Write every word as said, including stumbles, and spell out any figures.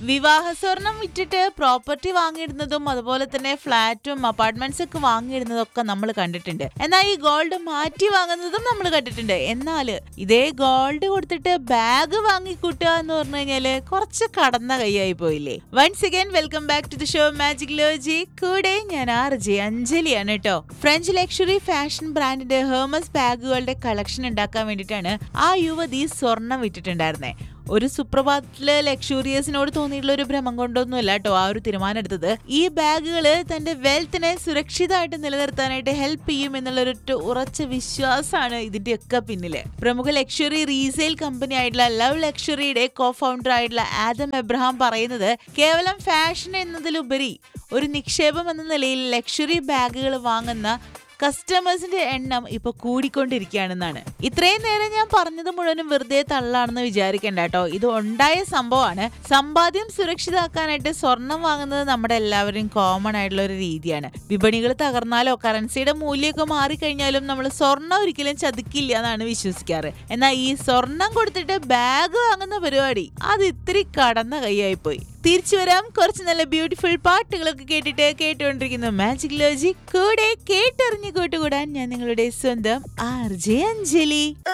വിവാഹ സ്വർണം വിറ്റിട്ട് പ്രോപ്പർട്ടി വാങ്ങിയിടുന്നതും അതുപോലെ തന്നെ ഫ്ലാറ്റും അപ്പാർട്ട്മെന്റ്സ് ഒക്കെ വാങ്ങിയിടുന്നതും ഒക്കെ നമ്മൾ കണ്ടിട്ടുണ്ട്. എന്നാൽ ഈ ഗോൾഡ് മാറ്റി വാങ്ങുന്നതും നമ്മൾ കണ്ടിട്ടുണ്ട്. എന്നാൽ ഇതേ ഗോൾഡ് കൊടുത്തിട്ട് ബാഗ് വാങ്ങിക്കൂട്ടുക എന്ന് പറഞ്ഞു കഴിഞ്ഞാല് കുറച്ച് കടന്ന കൈയായി പോയില്ലേ? Once again welcome back to the show magic ലോജി. കൂടെ ഞാൻ ആർ ജെ അഞ്ജലിയാണ് കേട്ടോ. ഫ്രഞ്ച് ലക്ഷറി ഫാഷൻ ബ്രാൻഡിന്റെ ഹെർമസ് ബാഗുകളുടെ കളക്ഷൻ ഉണ്ടാക്കാൻ വേണ്ടിയിട്ടാണ് ആ യുവതി സ്വർണം വിറ്റിട്ടുണ്ടായിരുന്നേ. ഒരു സുപ്രഭാതത്തില് ലക്ഷൂറിയസിനോട് തോന്നിയിട്ടുള്ള ഒരു ഭ്രമം കൊണ്ടൊന്നുമല്ല കേട്ടോ ആ ഒരു തീരുമാനം എടുത്തത്. ഈ ബാഗുകള് തന്റെ വെൽത്തിനെ സുരക്ഷിതമായിട്ട് നിലനിർത്താനായിട്ട് ഹെൽപ്പ് ചെയ്യും എന്നുള്ളൊരു ഉറച്ച വിശ്വാസമാണ് ഇതിന്റെയൊക്കെ പിന്നില്. പ്രമുഖ ലക്ഷറി റീസെയിൽ കമ്പനി ആയിട്ടുള്ള ലവ് ലക്ഷറിയുടെ കോ ഫൗണ്ടർ ആയിട്ടുള്ള ആദം എബ്രഹാം പറയുന്നത്, കേവലം ഫാഷൻ എന്നതിലുപരി ഒരു നിക്ഷേപം എന്ന നിലയിൽ ലക്ഷറി ബാഗുകൾ വാങ്ങുന്ന കസ്റ്റമേഴ്സിന്റെ എണ്ണം ഇപ്പൊ കൂടിക്കൊണ്ടിരിക്കുകയാണെന്നാണ്. ഇത്രയും നേരം ഞാൻ പറഞ്ഞത് മുഴുവനും വെറുതെ തള്ളാണെന്ന് വിചാരിക്കണ്ട കേട്ടോ. ഇത് ഉണ്ടായ സംഭവമാണ്. സമ്പാദ്യം സുരക്ഷിതാക്കാനായിട്ട് സ്വർണം വാങ്ങുന്നത് നമ്മുടെ എല്ലാവരും കോമൺ ആയിട്ടുള്ള ഒരു രീതിയാണ്. വിപണികൾ തകർന്നാലോ കറൻസിയുടെ മൂല്യമൊക്കെ മാറിക്കഴിഞ്ഞാലും നമ്മൾ സ്വർണം ഒരിക്കലും ചതിക്കില്ല എന്നാണ് വിശ്വസിക്കാറ്. എന്നാൽ ഈ സ്വർണം കൊടുത്തിട്ട് ബാഗ് വാങ്ങുന്ന പരിപാടി അത് ഇത്തിരി കടന്ന കൈയായി പോയി. തിരിച്ചു വരാം കുറച്ച് നല്ല ബ്യൂട്ടിഫുൾ പാട്ടുകളൊക്കെ കേട്ടിട്ട്. കേട്ടുകൊണ്ടിരിക്കുന്നു മാജിക് ലോജി. കൂടെ കേട്ടറിഞ്ഞു കൂട്ടുകൂടാൻ ഞാൻ നിങ്ങളുടെ സ്വന്തം ആർ ജെ അഞ്ജലി.